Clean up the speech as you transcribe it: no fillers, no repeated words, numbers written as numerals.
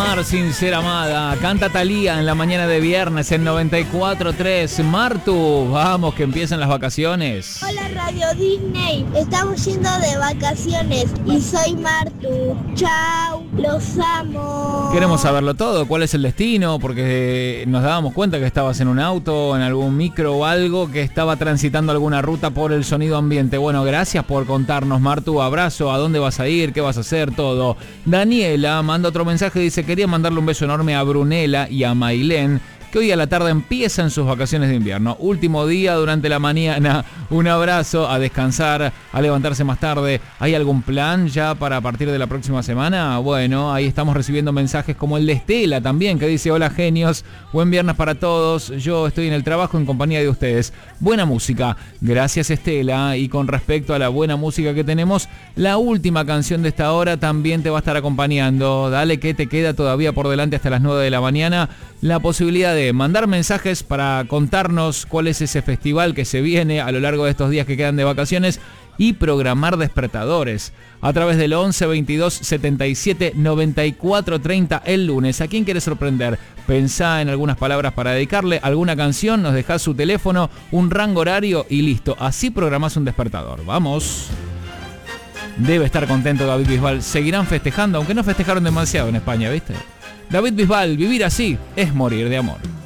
Amar sin ser amada. Canta Thalía en la mañana de viernes en 94.3. Martu, vamos que empiezan las vacaciones. Hola Radio Disney, estamos yendo de vacaciones y soy Martu. Chau, los amo. Queremos saberlo todo, cuál es el destino, porque nos dábamos cuenta que estabas en un auto, en algún micro o algo, que estaba transitando alguna ruta por el sonido ambiente. Bueno, gracias por contarnos, Martu. Abrazo, ¿a dónde vas a ir? ¿Qué vas a hacer? Todo. Daniela manda otro mensaje, dice: quería mandarle un beso enorme a Brunella y a Mailén, que hoy a la tarde empiezan sus vacaciones de invierno. Último día durante la mañana. Un abrazo, a descansar, a levantarse más tarde. ¿Hay algún plan ya para a partir de la próxima semana? Bueno, ahí estamos recibiendo mensajes como el de Estela también, que dice: hola genios, buen viernes para todos. Yo estoy en el trabajo en compañía de ustedes. Buena música. Gracias, Estela. Y con respecto a la buena música que tenemos, la última canción de esta hora también te va a estar acompañando. Dale que te queda todavía por delante hasta las 9 de la mañana. La posibilidad de mandar mensajes para contarnos cuál es ese festival que se viene a lo largo de estos días que quedan de vacaciones y programar despertadores a través del 11 22 77 94 30 el lunes. ¿A quién quieres sorprender? Pensá en algunas palabras para dedicarle, alguna canción, nos dejás su teléfono, un rango horario y listo. Así programás un despertador. ¡Vamos! Debe estar contento David Bisbal. Seguirán festejando, aunque no festejaron demasiado en España, ¿viste? David Bisbal, vivir así es morir de amor.